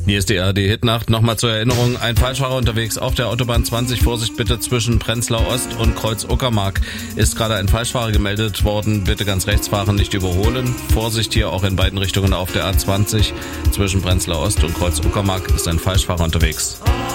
Hier ist die ARD-Hitnacht. Nochmal zur Erinnerung, ein Falschfahrer unterwegs auf der Autobahn 20. Vorsicht bitte zwischen Prenzlau Ost und Kreuz Uckermark. Ist gerade ein Falschfahrer gemeldet worden. Bitte ganz rechts fahren, nicht überholen. Vorsicht hier auch in beiden Richtungen auf der A20. Zwischen Prenzlau Ost und Kreuz Uckermark ist ein Falschfahrer unterwegs.